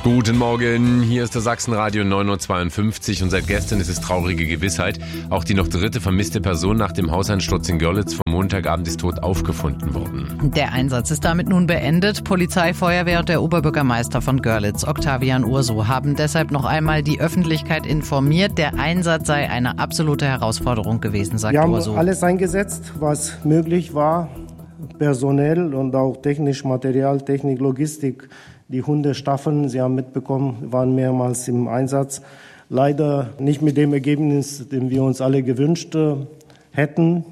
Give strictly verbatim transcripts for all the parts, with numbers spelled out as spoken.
Guten Morgen, hier ist der Sachsenradio neun Uhr zweiundfünfzig und seit gestern ist es traurige Gewissheit. Auch die noch dritte vermisste Person nach dem Hauseinsturz in Görlitz vom Montagabend ist tot aufgefunden worden. Der Einsatz ist damit nun beendet. Polizei, Feuerwehr und der Oberbürgermeister von Görlitz, Octavian Urso, haben deshalb noch einmal die Öffentlichkeit informiert. Der Einsatz sei eine absolute Herausforderung gewesen, sagt Wir Urso. Wir haben alles eingesetzt, was möglich war, personell und auch technisch, Material, Technik, Logistik. Die Hundestaffeln, Sie haben mitbekommen, waren mehrmals im Einsatz. Leider nicht mit dem Ergebnis, den wir uns alle gewünscht äh, hätten.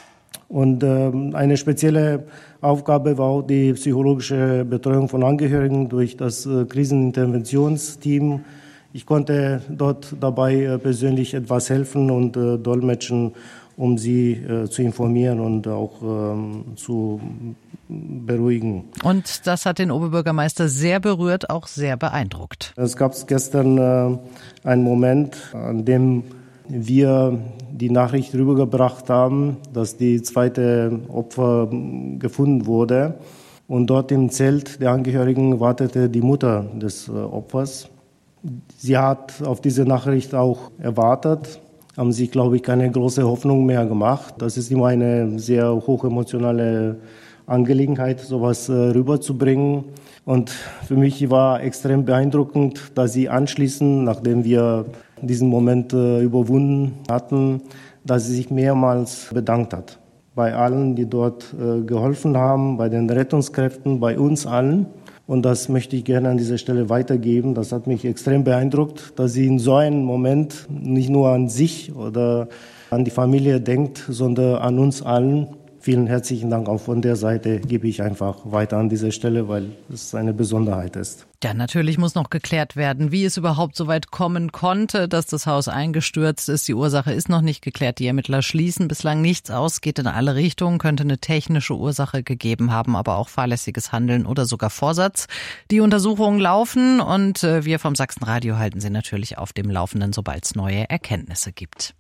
Und äh, eine spezielle Aufgabe war auch die psychologische Betreuung von Angehörigen durch das äh, Kriseninterventionsteam. Ich konnte dort dabei äh, persönlich etwas helfen und äh, dolmetschen, um sie äh, zu informieren und auch ähm, zu beruhigen. Und das hat den Oberbürgermeister sehr berührt, auch sehr beeindruckt. Es gab gestern äh, einen Moment, an dem wir die Nachricht rübergebracht haben, dass die zweite Opfer gefunden wurde. Und dort im Zelt der Angehörigen wartete die Mutter des äh, Opfers. Sie hat auf diese Nachricht auch erwartet, haben sich, glaube ich, keine große Hoffnung mehr gemacht. Das ist immer eine sehr hochemotionale Angelegenheit, sowas äh, rüberzubringen. Und für mich war extrem beeindruckend, dass sie anschließend, nachdem wir diesen Moment äh, überwunden hatten, dass sie sich mehrmals bedankt hat. Bei allen, die dort äh, geholfen haben, bei den Rettungskräften, bei uns allen. Und das möchte ich gerne an dieser Stelle weitergeben. Das hat mich extrem beeindruckt, dass sie in so einem Moment nicht nur an sich oder an die Familie denkt, sondern an uns allen. Vielen herzlichen Dank auch von der Seite, gebe ich einfach weiter an dieser Stelle, weil es eine Besonderheit ist. Ja, natürlich muss noch geklärt werden, wie es überhaupt so weit kommen konnte, dass das Haus eingestürzt ist. Die Ursache ist noch nicht geklärt. Die Ermittler schließen bislang nichts aus, geht in alle Richtungen, könnte eine technische Ursache gegeben haben, aber auch fahrlässiges Handeln oder sogar Vorsatz. Die Untersuchungen laufen und wir vom Sachsenradio halten Sie natürlich auf dem Laufenden, sobald es neue Erkenntnisse gibt.